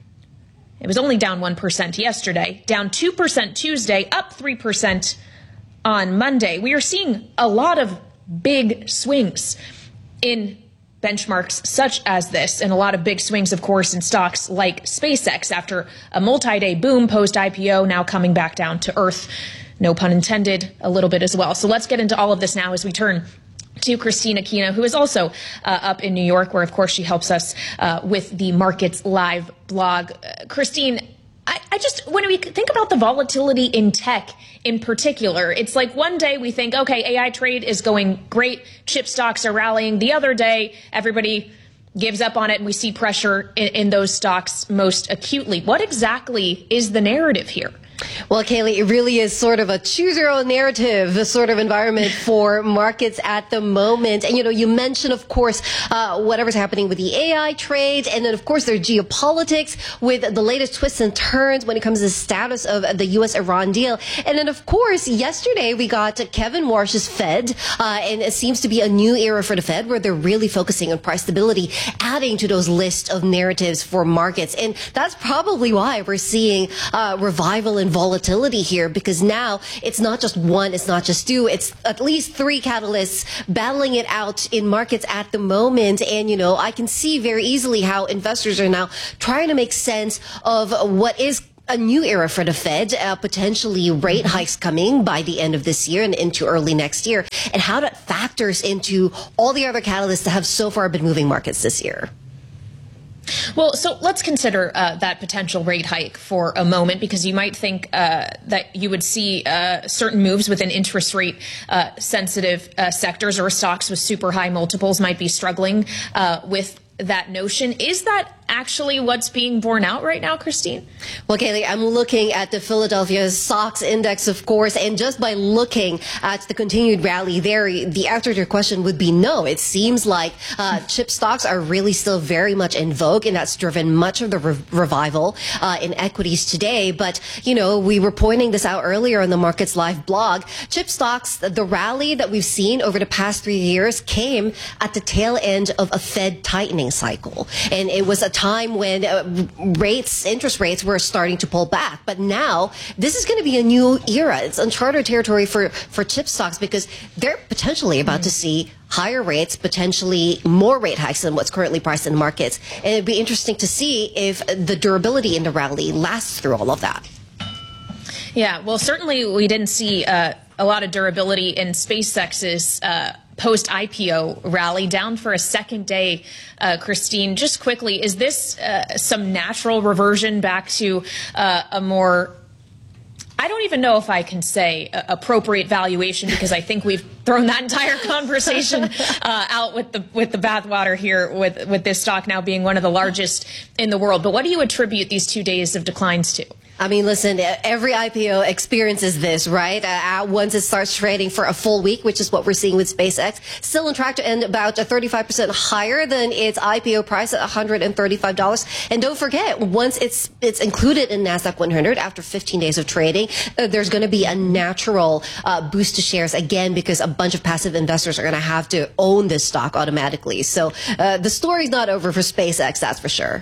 Speaker 4: It was only down one percent yesterday, down two percent Tuesday, up three percent on Monday. We are seeing a lot of big swings in benchmarks such as this, and a lot of big swings, of course, in stocks like SpaceX after a multi-day boom post-I P O, now coming back down to earth. No pun intended, a little bit as well. So let's get into all of this now as we turn to Christine Aquino, who is also uh, up in New York, where, of course, she helps us uh, with the Markets Live blog. Uh, Christine, I, I just, when we think about the volatility in tech in particular, it's like one day we think, okay, A I trade is going great, chip stocks are rallying. The other day, everybody gives up on it, and we see pressure in, in those stocks most acutely. What exactly is the narrative here?
Speaker 2: Well, Kaylee, it really is sort of a choose your own narrative, the sort of environment for markets at the moment. And, you know, you mentioned, of course, uh, whatever's happening with the A I trade. And then, of course, there's geopolitics with the latest twists and turns when it comes to the status of the U S Iran deal. And then, of course, yesterday we got Kevin Warsh's Fed. Uh, and it seems to be a new era for the Fed where they're really focusing on price stability, adding to those list of narratives for markets. And that's probably why we're seeing uh, revival in volatility here, because now it's not just one, it's not just two, it's at least three catalysts battling it out in markets at the moment. And, you know, I can see very easily how investors are now trying to make sense of what is a new era for the Fed, uh, potentially rate hikes coming by the end of this year and into early next year, and how that factors into all the other catalysts that have so far been moving markets this year.
Speaker 4: Well, so let's consider uh, that potential rate hike for a moment, because you might think uh, that you would see uh, certain moves within interest rate uh, sensitive uh, sectors, or stocks with super high multiples might be struggling uh, with that notion. Is that actually what's being borne out right now, Christine?
Speaker 2: Well, Kaylee, I'm looking at the Philadelphia S O X index, of course, and just by looking at the continued rally there, the answer to your question would be no. It seems like uh, chip stocks are really still very much in vogue, and that's driven much of the re revival uh, in equities today. But, you know, we were pointing this out earlier on the Markets Live blog. Chip stocks, the rally that we've seen over the past three years came at the tail end of a Fed tightening cycle. And it was a time when uh, rates, interest rates were starting to pull back. But now this is going to be a new era. It's uncharted territory for, for chip stocks, because they're potentially about mm. to see higher rates, potentially more rate hikes than what's currently priced in the markets. And it'd be interesting to see if the durability in the rally lasts through all of that.
Speaker 4: Yeah, well, certainly we didn't see uh, a lot of durability in SpaceX's uh, post-I P O rally, down for a second day. Uh, Christine, just quickly, is this uh, some natural reversion back to uh, a more, I don't even know if I can say uh, appropriate valuation, because I think we've thrown that entire conversation uh, out with the with the bathwater here with with this stock now being one of the largest in the world. But what do you attribute these two days of declines to?
Speaker 2: I mean, listen, every I P O experiences this, right? Uh, once it starts trading for a full week, which is what we're seeing with SpaceX, still on track to end about thirty-five percent higher than its I P O price at one hundred thirty-five dollars. And don't forget, once it's it's included in NASDAQ one hundred after fifteen days of trading, uh, there's going to be a natural uh, boost to shares again, because a bunch of passive investors are going to have to own this stock automatically. So uh, the story's not over for SpaceX, that's for sure.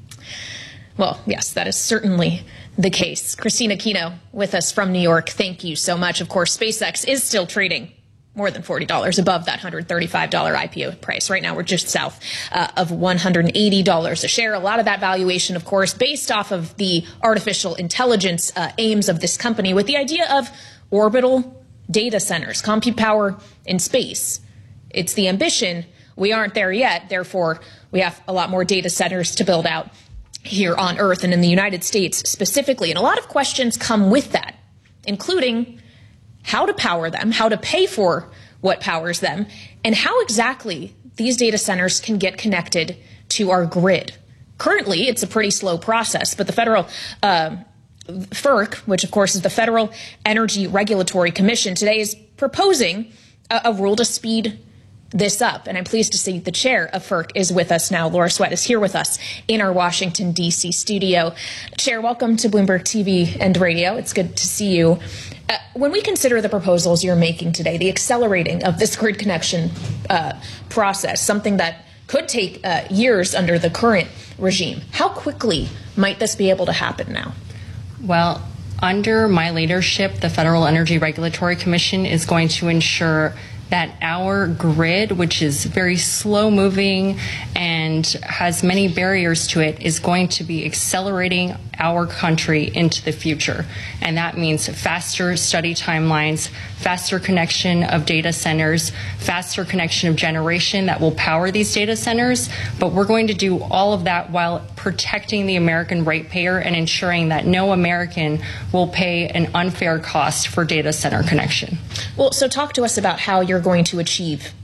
Speaker 4: Well, yes, that is certainly the case. Christine Aquino with us from New York. Thank you so much. Of course, SpaceX is still trading more than forty dollars above that one hundred thirty-five dollar I P O price. Right now, we're just south uh, of one hundred eighty dollars a share. A lot of that valuation, of course, based off of the artificial intelligence uh, aims of this company, with the idea of orbital data centers, compute power in space. It's the ambition. We aren't there yet. Therefore, we have a lot more data centers to build out here on Earth and in the United States specifically. And a lot of questions come with that, including how to power them, how to pay for what powers them, and how exactly these data centers can get connected to our grid. Currently, it's a pretty slow process, but the federal uh, F E R C, which of course is the Federal Energy Regulatory Commission, today is proposing a, a rule to speed this up. And I'm pleased to see the chair of F E R C is with us now. Laura Sweat is here with us in our Washington, D C studio. Chair, welcome to Bloomberg T V and radio. It's good to see you. Uh, when we consider the proposals you're making today, the accelerating of this grid connection uh, process, something that could take uh, years under the current regime, how quickly might this be able to happen now?
Speaker 3: Well, under my leadership, the Federal Energy Regulatory Commission is going to ensure that our grid, which is very slow moving and has many barriers to it, is going to be accelerating our country into the future. And that means faster study timelines, faster connection of data centers, faster connection of generation that will power these data centers. But we're going to do all of that while protecting the American ratepayer and ensuring that no American will pay an unfair cost for data center connection.
Speaker 4: Well, so talk to us about how you're going to achieve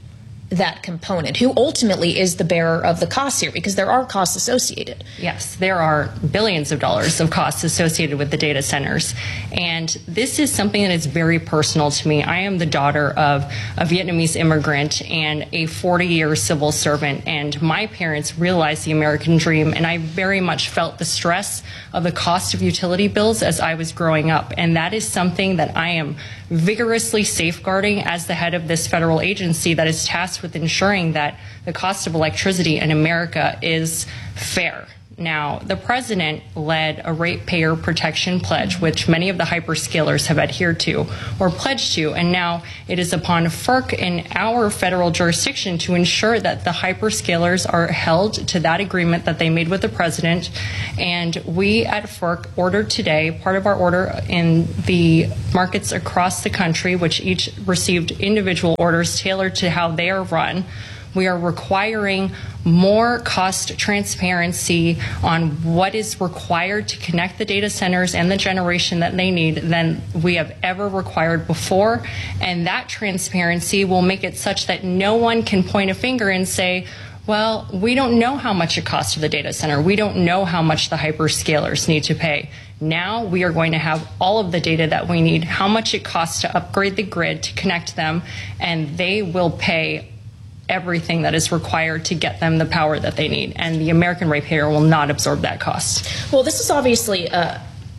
Speaker 4: that component? Who ultimately is the bearer of the costs here? Because there are costs associated.
Speaker 3: Yes, there are billions of dollars of costs associated with the data centers. And this is something that is very personal to me. I am the daughter of a Vietnamese immigrant and a forty-year civil servant. And my parents realized the American dream. And I very much felt the stress of the cost of utility bills as I was growing up. And that is something that I am vigorously safeguarding as the head of this federal agency that is tasked with ensuring that the cost of electricity in America is fair. Now, the president led a ratepayer protection pledge, which many of the hyperscalers have adhered to or pledged to, and now it is upon FERC in our federal jurisdiction to ensure that the hyperscalers are held to that agreement that they made with the president. And we at FERC ordered today, part of our order in the markets across the country, which each received individual orders tailored to how they are run, we are requiring more cost transparency on what is required to connect the data centers and the generation that they need than we have ever required before. And that transparency will make it such that no one can point a finger and say, well, we don't know how much it costs to the data center. We don't know how much the hyperscalers need to pay. Now we are going to have all of the data that we need, how much it costs to upgrade the grid to connect them, and they will pay everything that is required to get them the power that they need. And the American ratepayer will not absorb that cost.
Speaker 4: Well, this is obviously a,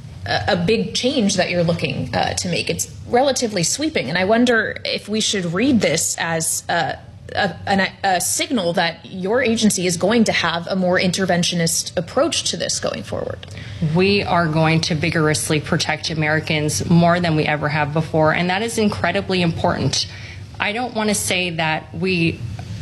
Speaker 4: a big change that you're looking uh, to make. It's relatively sweeping. And I wonder if we should read this as uh, a, a, a signal that your agency is going to have a more interventionist approach to this going forward.
Speaker 3: We are going to vigorously protect Americans more than we ever have before. And that is incredibly important. I don't want to say that we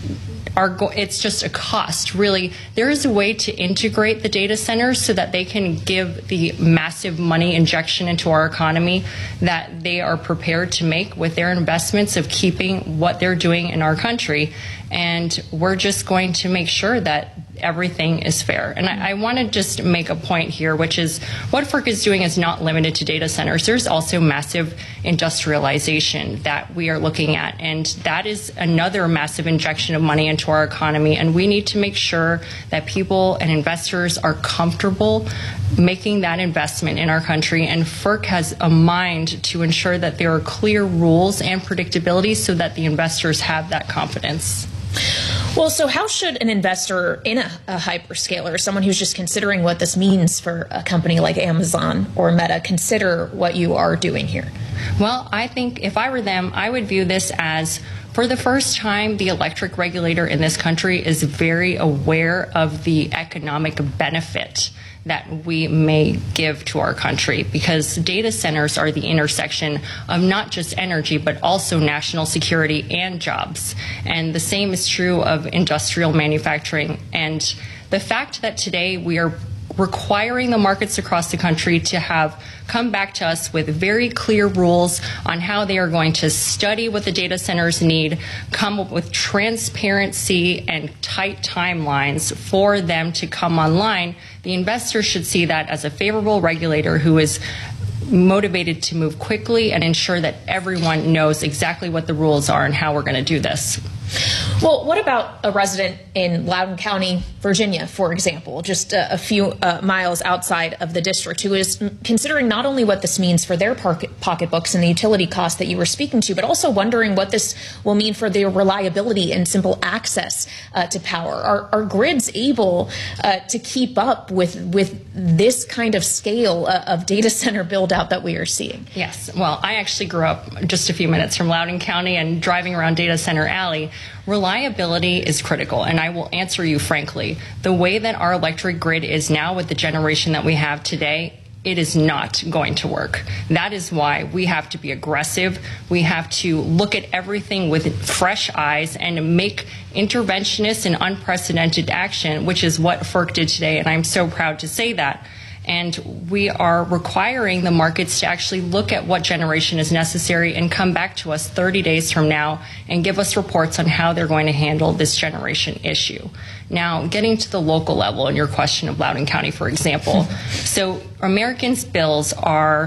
Speaker 3: are go- it's just a cost. Really, there is a way to integrate the data centers so that they can give the massive money injection into our economy that they are prepared to make with their investments of keeping what they're doing in our country. And we're just going to make sure that everything is fair. And I, I want to just make a point here, which is what FERC is doing is not limited to data centers. There's also massive industrialization that we are looking at. And that is another massive injection of money into our economy. And we need to make sure that people and investors are comfortable making that investment in our country. And FERC has a mind to ensure that there are clear rules and predictability so that the investors have that confidence.
Speaker 4: Well, so how should an investor in a, a hyperscaler, someone who's just considering what this means for a company like Amazon or Meta, consider what you are doing here?
Speaker 3: Well, I think if I were them, I would view this as, for the first time, the electric regulator in this country is very aware of the economic benefit that we may give to our country, because data centers are the intersection of not just energy, but also national security and jobs. And the same is true of industrial manufacturing. And the fact that today we are requiring the markets across the country to have come back to us with very clear rules on how they are going to study what the data centers need, come up with transparency and tight timelines for them to come online, the investor should see that as a favorable regulator who is motivated to move quickly and ensure that everyone knows exactly what the rules are and how we're going to do this.
Speaker 4: Well, what about a resident in Loudoun County, Virginia, for example, just a, a few uh, miles outside of the district, who is considering not only what this means for their pocket, pocketbooks and the utility costs that you were speaking to, but also wondering what this will mean for their reliability and simple access uh, to power? Are, are grids able uh, to keep up with, with this kind of scale uh, of data center build out that we are seeing?
Speaker 3: Yes. Well, I actually grew up just a few minutes from Loudoun County, and driving around Data Center Alley, reliability is critical. And I will answer you frankly, the way that our electric grid is now with the generation that we have today, it is not going to work. That is why we have to be aggressive. We have to look at everything with fresh eyes and make interventionist and unprecedented action, which is what FERC did today. And I'm so proud to say that. And we are requiring the markets to actually look at what generation is necessary and come back to us thirty days from now and give us reports on how they're going to handle this generation issue. Now, getting to the local level, in your question of Loudoun County, for example, so Americans' bills are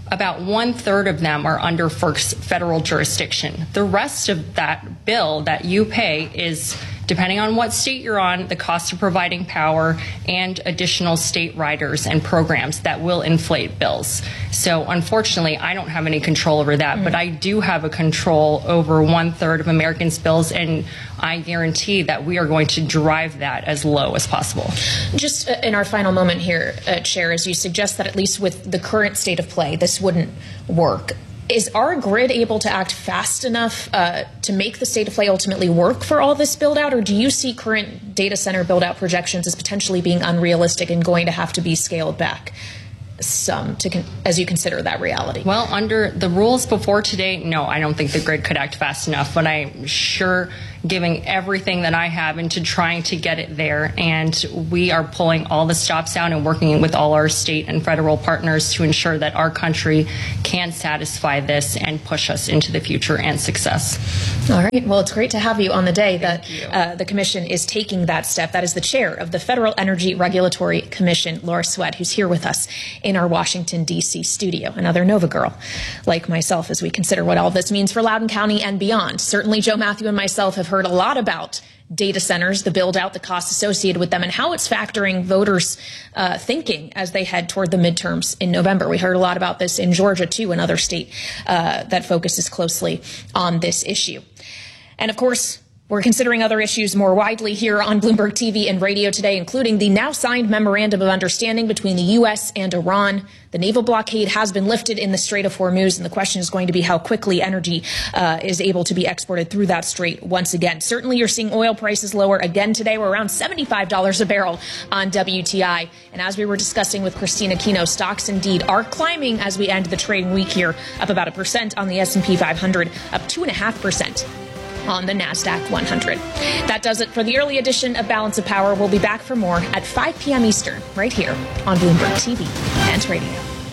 Speaker 3: about one third of them are under F E R C's federal jurisdiction. The rest of that bill that you pay is, depending on what state you're on, the cost of providing power and additional state riders and programs that will inflate bills. So unfortunately, I don't have any control over that, mm. but I do have a control over one third of Americans' bills, and I guarantee that we are going to drive that as low as possible.
Speaker 4: Just in our final moment here, uh, Chair, as you suggest that at least with the current state of play, this wouldn't work. Is our grid able to act fast enough uh, to make the state of play ultimately work for all this build out, or do you see current data center build out projections as potentially being unrealistic and going to have to be scaled back some to con- as you consider that reality?
Speaker 3: Well, under the rules before today, no, I don't think the grid could act fast enough, but I'm sure giving everything that I have into trying to get it there. And we are pulling all the stops out and working with all our state and federal partners to ensure that our country can satisfy this and push us into the future and success.
Speaker 4: All right. Well, it's great to have you on the day that uh, the commission is taking that step. That is the chair of the Federal Energy Regulatory Commission, Laura Swett, who's here with us in our Washington, D C studio. Another Nova girl like myself as we consider what all this means for Loudoun County and beyond. Certainly, Joe Matthew and myself have heard a lot about data centers, the build out, the costs associated with them, and how it's factoring voters' uh, thinking as they head toward the midterms in November. We heard a lot about this in Georgia, too, another state uh, that focuses closely on this issue. And of course, we're considering other issues more widely here on Bloomberg T V and radio today, including the now signed memorandum of understanding between the U S and Iran. The naval blockade has been lifted in the Strait of Hormuz, and the question is going to be how quickly energy uh, is able to be exported through that strait once again. Certainly, you're seeing oil prices lower again today. We're around seventy-five dollars a barrel on W T I. And as we were discussing with Christina Kino, stocks indeed are climbing as we end the trading week here, up about a percent on the S and P five hundred, up two point five percent. On the NASDAQ one hundred. That does it for the early edition of Balance of Power. We'll be back for more at five p.m. Eastern, right here on Bloomberg T V and radio.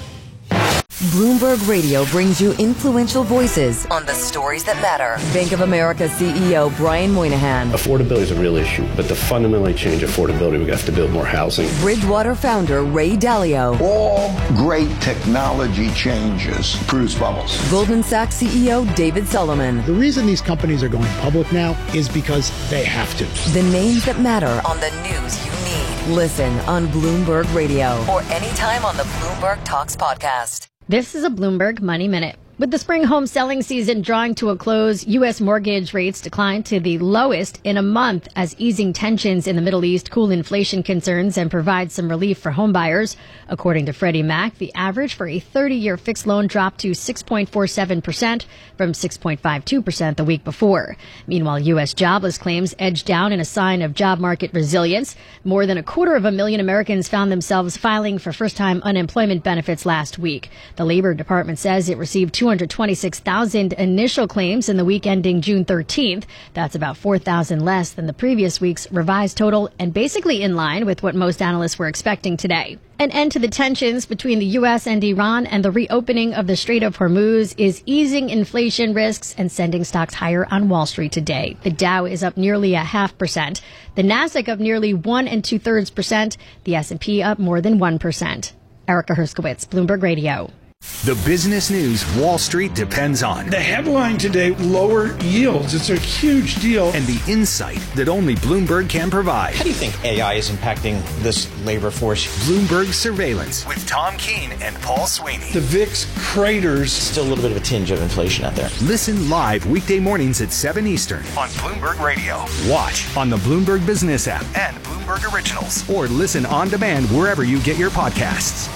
Speaker 14: Bloomberg Radio brings you influential voices on the stories that matter. Bank of America C E O Brian Moynihan.
Speaker 5: Affordability is a real issue, but to fundamentally change affordability, we have to build more housing.
Speaker 14: Bridgewater founder Ray Dalio.
Speaker 6: All great technology changes produce bubbles.
Speaker 14: Goldman Sachs C E O David Solomon.
Speaker 7: The reason these companies are going public now is because they have to.
Speaker 14: The names that matter on the news you need. Listen on Bloomberg Radio or anytime on the Bloomberg Talks podcast.
Speaker 25: This is a Bloomberg Money Minute. With the spring home selling season drawing to a close, U S mortgage rates declined to the lowest in a month as easing tensions in the Middle East cool inflation concerns and provide some relief for homebuyers. According to Freddie Mac, the average for a thirty-year fixed loan dropped to six point four seven percent from six point five two percent the week before. Meanwhile, U S jobless claims edged down in a sign of job market resilience. More than a quarter of a million Americans found themselves filing for first-time unemployment benefits last week. The Labor Department says it received two hundred twenty-six thousand initial claims in the week ending June thirteenth. That's about four thousand less than the previous week's revised total and basically in line with what most analysts were expecting today. An end to the tensions between the U S and Iran and the reopening of the Strait of Hormuz is easing inflation risks and sending stocks higher on Wall Street today. The Dow is up nearly a half percent. The Nasdaq up nearly one and two thirds percent. The S and P up more than one percent. Erica Herskowitz, Bloomberg Radio.
Speaker 9: The business news Wall Street depends on.
Speaker 15: The headline today, lower yields. It's a huge deal.
Speaker 9: And the insight that only Bloomberg can provide.
Speaker 17: How do you think A I is impacting this labor force?
Speaker 9: Bloomberg Surveillance with Tom Keene and Paul Sweeney.
Speaker 15: The V I X craters.
Speaker 17: Still a little bit of a tinge of inflation out there.
Speaker 9: Listen live weekday mornings at seven Eastern on Bloomberg Radio. Watch on the Bloomberg Business app and Bloomberg Originals. Or listen on demand wherever you get your podcasts.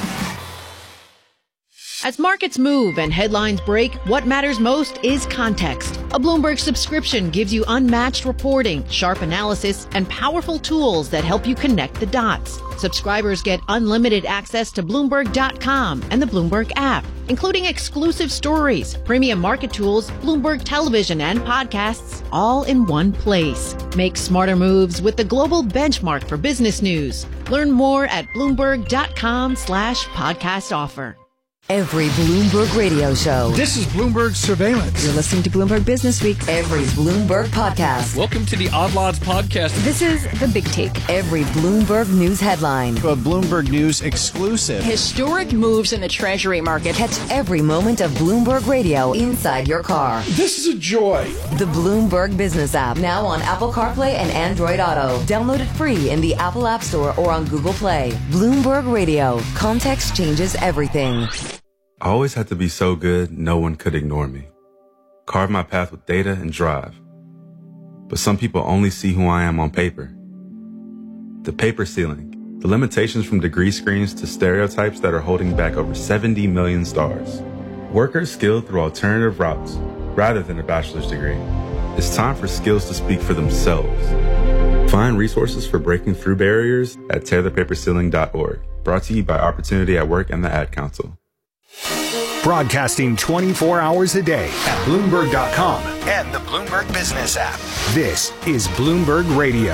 Speaker 8: As markets move and headlines break, what matters most is context. A Bloomberg subscription gives you unmatched reporting, sharp analysis, and powerful tools that help you connect the dots. Subscribers get unlimited access to Bloomberg dot com and the Bloomberg app, including exclusive stories, premium market tools, Bloomberg television, and podcasts, all in one place. Make smarter moves with the global benchmark for business news. Learn more at Bloomberg dot com slash podcast offer.
Speaker 14: Every Bloomberg radio show.
Speaker 7: This is Bloomberg Surveillance.
Speaker 8: You're listening to Bloomberg Business Week.
Speaker 14: Every Bloomberg podcast.
Speaker 1: Welcome to the Odd Lots podcast.
Speaker 25: This is The Big Take.
Speaker 14: Every Bloomberg news headline.
Speaker 10: A Bloomberg News exclusive.
Speaker 11: Historic moves in the Treasury market.
Speaker 14: Catch every moment of Bloomberg radio inside your car.
Speaker 15: This is a joy.
Speaker 14: The Bloomberg Business app, now on Apple CarPlay and Android Auto. Download it free in the Apple App Store or on Google Play. Bloomberg Radio. Context changes everything.
Speaker 12: I always had to be so good, no one could ignore me. Carve my path with data and drive. But some people only see who I am on paper. The paper ceiling, the limitations from degree screens to stereotypes that are holding back over seventy million stars. Workers skilled through alternative routes, rather than a bachelor's degree. It's time for skills to speak for themselves. Find resources for breaking through barriers at tear the paper ceiling dot org. Brought to you by Opportunity at Work and the Ad Council.
Speaker 9: Broadcasting twenty-four hours a day at Bloomberg dot com and the Bloomberg Business app. This is Bloomberg Radio.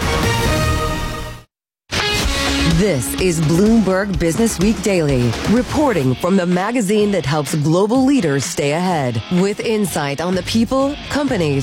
Speaker 14: This is Bloomberg Business Week Daily, reporting from the magazine that helps global leaders stay ahead, with insight on the people, companies,